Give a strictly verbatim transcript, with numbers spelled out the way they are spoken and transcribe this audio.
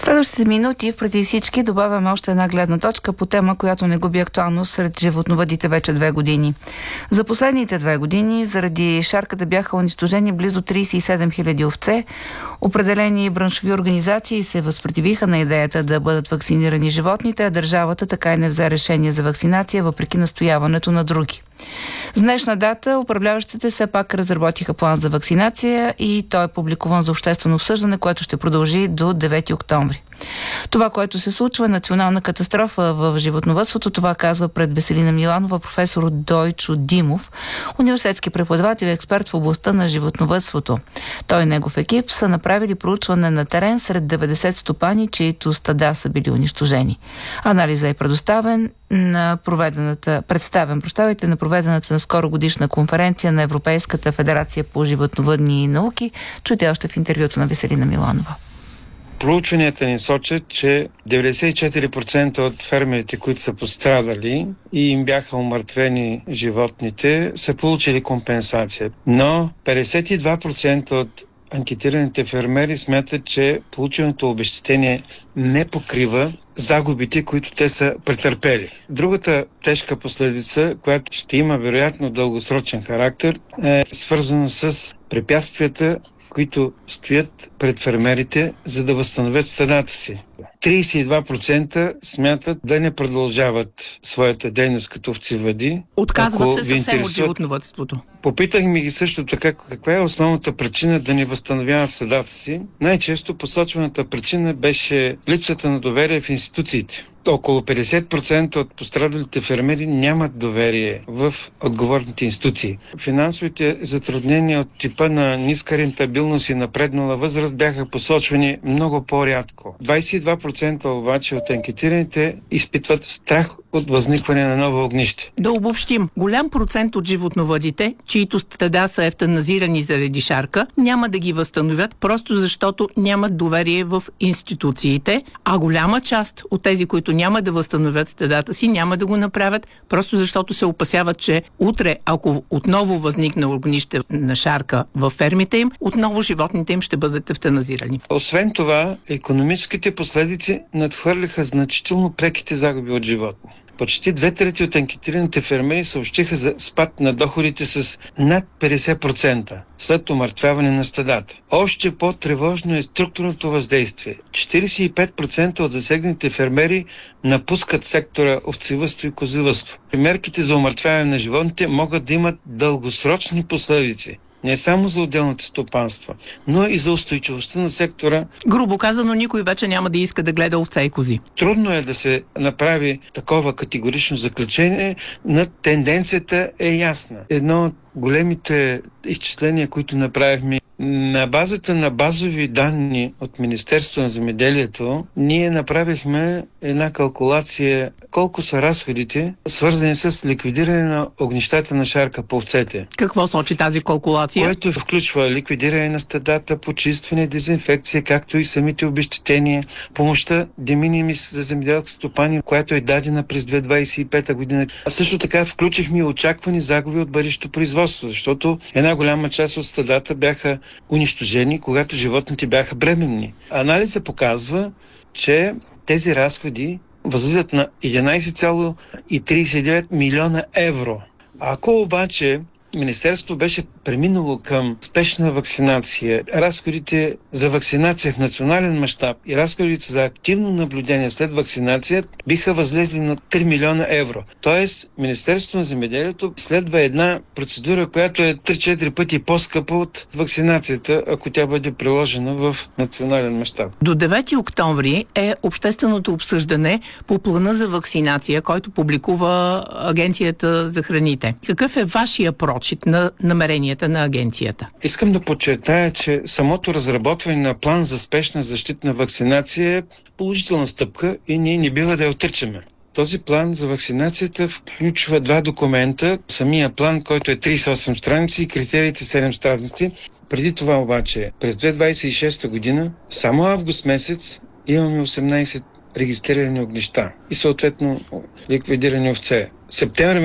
Следващите минути преди всички добавяме още една гледна точка по тема, която не губи актуалност сред животновъдите вече две години. За последните две години заради шарката бяха унищожени близо трийсет и седем хиляди овце. Определени браншови организации се възпротивиха на идеята да бъдат вакцинирани животните, а държавата така и не взе решение за вакцинация, въпреки настояването на други. С днешна дата управляващите все пак разработиха план за вакцинация и той е публикуван за обществено обсъждане, което ще продължи до девети октомври. Това, което се случва, е национална катастрофа в животновъдството. Това казва пред Веселина Миланова професор Дойчо Димов, университетски преподавател и експерт в областта на животновъдството. Той и негов екип са направили проучване на терен сред деветдесет стопани, чието стада са били унищожени. Анализът е предоставен на проведената, представен, прощавайте, на проведената на скоро годишна конференция на Европейската федерация по животновъдни науки. Чуйте още в интервюто на Веселина Миланова. Проучванията ни сочат, че деветдесет и четири процента от фермерите, които са пострадали и им бяха умъртвени животните, са получили компенсация. Но петдесет и два процента от анкетираните фермери смятат, че полученото обезщетение не покрива загубите, които те са претърпели. Другата тежка последица, която ще има вероятно дългосрочен характер, е свързана с препятствията, които стоят пред фермерите, за да възстановят стадата си. трийсет и два процента смятат да не продължават своята дейност като овцевъди. Отказват се съвсем от животновъдството. Попитахме ги също така, каква е основната причина да не възстановяват стадата си. Най-често посочваната причина беше липсата на доверие в институциите. Около петдесет процента от пострадалите фермери нямат доверие в отговорните институции. Финансовите затруднения от типа на ниска рентабилност и напреднала възраст бяха посочвани много по-рядко. двайсет и два процента обаче от анкетираните изпитват страх от възникване на ново огнище. Да обобщим, голям процент от животновъдите, чието стада са евтаназирани заради шарка, няма да ги възстановят, просто защото нямат доверие в институциите, а голяма част от тези, които няма да възстановят стадата си, няма да го направят, просто защото се опасяват, че утре, ако отново възникне огнище на шарка във фермите им, отново животните им ще бъдат евтаназирани. Освен това, икономическите последици надхвърляха значително преките загуби от животни. Почти две трети от анкетираните фермери съобщиха за спад на доходите с над петдесет процента след умъртвяване на стадата. Още по-тревожно е структурното въздействие. четирийсет и пет процента от засегнатите фермери напускат сектора овцевъдство и козевъдство. Мерките за умъртвяване на животните могат да имат дългосрочни последици. Не само за отделните стопанства, но и за устойчивостта на сектора. Грубо казано, никой вече няма да иска да гледа овце и кози. Трудно е да се направи такова категорично заключение, но тенденцията е ясна. Едно от големите изчисления, които направихме, на базата на базови данни от Министерството на земеделието, ние направихме една калкулация колко са разходите, свързани с ликвидиране на огнищата на шарка по овцете. Какво сочи тази калкулация? Което включва ликвидиране на стадата, почистване, дезинфекция, както и самите обезщетения, помощта de minimis за земеделски стопани, която е дадена през две хиляди двайсет и пета година. А също така включихме и очаквани загуби от бъдещето производство, защото една голяма част от стадата бяха унищожени, когато животните бяха бременни. Анализът показва, че тези разходи възлизат на единайсет цяло трийсет и девет милиона евро. Ако обаче Министерството беше преминало към спешна вакцинация, разходите за вакцинация в национален мащаб и разходите за активно наблюдение след вакцинация биха възлезли на три милиона евро. Тоест, Министерството на земеделието следва една процедура, която е три-четири пъти по-скъпа от вакцинацията, ако тя бъде приложена в национален мащаб. До девети октомври е общественото обсъждане по плана за вакцинация, който публикува Агенцията за храните. Какъв е вашия прочит на намеренията на агенцията? Искам да подчертая, че самото разработване на план за спешна защитна вакцинация е положителна стъпка и ние не бива да я отричаме. Този план за вакцинацията включва два документа. Самия план, който е трийсет и осем страници и критериите седем страници. Преди това обаче, през две хиляди двайсет и шеста година, само август месец, имаме осемнайсет регистрирани огнища и съответно ликвидирани овце. Септември